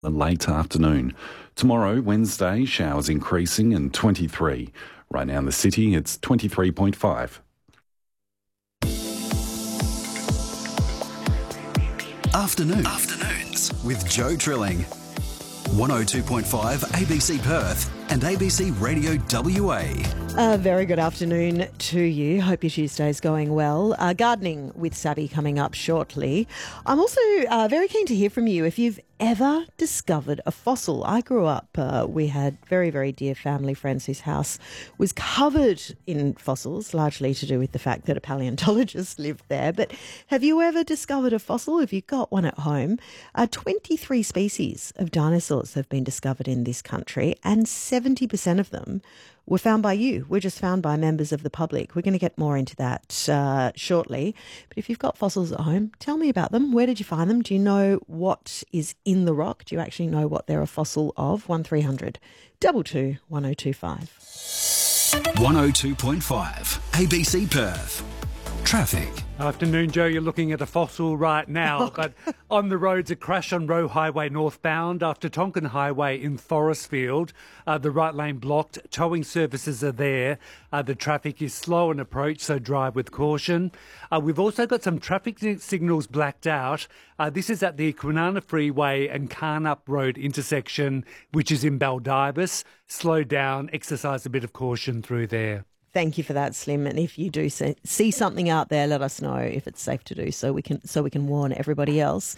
the late afternoon. Tomorrow, Wednesday, showers increasing and 23. Right now in the city, it's 23.5. Afternoons with Joe Trilling. 102.5 ABC Perth and ABC Radio WA. A very good afternoon to you. Hope your Tuesday's going well. Gardening with Savvy coming up shortly. I'm also very keen to hear from you if you've ever discovered a fossil. I grew up, we had very, very dear family friends whose house was covered in fossils, largely to do with the fact that a paleontologist lived there. But have you ever discovered a fossil? Have you got one at home? 23 species of dinosaurs have been discovered in this country, and 70% of them were found by you. We're just found by members of the public. We're going to get more into that shortly. But if you've got fossils at home, tell me about them. Where did you find them? Do you know what is in the rock? Do you actually know what they're a fossil of? 1300 22 1025. 102.5 ABC Perth. Traffic. Afternoon, Joe. You're looking at a fossil right now, but on the roads, a crash on Roe Highway northbound after Tonkin Highway in Forestfield. The right lane blocked. Towing services are there. The traffic is slow on approach, so drive with caution. We've also got some traffic signals blacked out. This is at the Kwinana Freeway and Carnup Road intersection, which is in Baldivis. Slow down, exercise a bit of caution through there. Thank you for that, Slim. And if you do see something out there, let us know if it's safe to do so we can warn everybody else.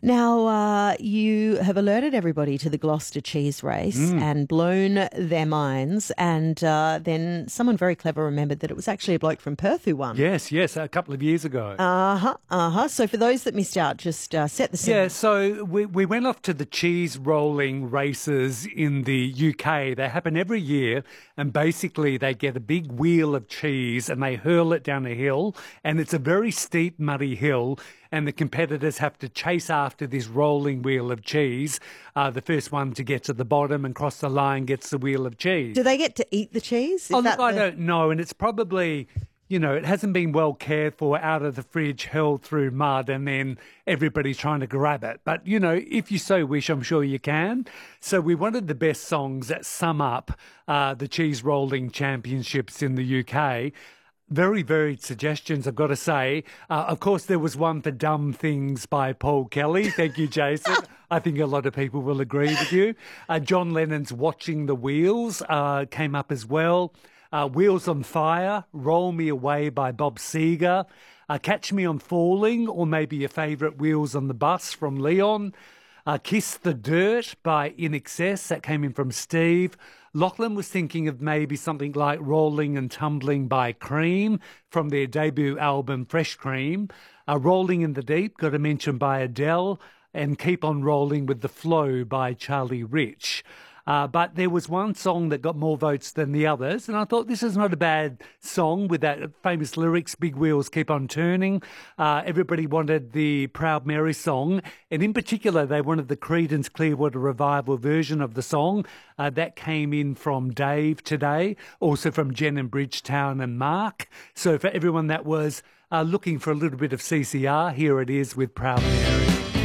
Now, you have alerted everybody to the Gloucester cheese race and blown their minds. And then someone very clever remembered that it was actually a bloke from Perth who won. Yes, a couple of years ago. So for those that missed out, just set the scene. Yeah, so we went off to the cheese rolling races in the UK. They happen every year, and basically they get a big wheel of cheese and they hurl it down a hill, and it's a very steep, muddy hill, and the competitors have to chase after this rolling wheel of cheese. The first one to get to the bottom and cross the line gets the wheel of cheese. Do they get to eat the cheese? I don't know, and it's probably, it hasn't been well cared for, out of the fridge, hurled through mud, and then everybody's trying to grab it. But, if you so wish, I'm sure you can. So we wanted the best songs that sum up the cheese rolling championships in the UK. Very varied suggestions, I've got to say. Of course, there was one for Dumb Things by Paul Kelly. Thank you, Jason. I think a lot of people will agree with you. John Lennon's Watching the Wheels came up as well. Wheels on Fire, Roll Me Away by Bob Seger, Catch Me on Falling, or maybe your favourite Wheels on the Bus from Leon, Kiss the Dirt by In Excess, that came in from Steve. Lachlan was thinking of maybe something like Rolling and Tumbling by Cream from their debut album Fresh Cream, Rolling in the Deep, got a mention by Adele, and Keep on Rolling with the Flow by Charlie Rich. But there was one song that got more votes than the others, and I thought this is not a bad song with that famous lyrics, Big Wheels Keep on Turning. Everybody wanted the Proud Mary song, and in particular they wanted the Creedence Clearwater Revival version of the song. That came in from Dave today, also from Jen in Bridgetown and Mark. So for everyone that was looking for a little bit of CCR, here it is with Proud Mary.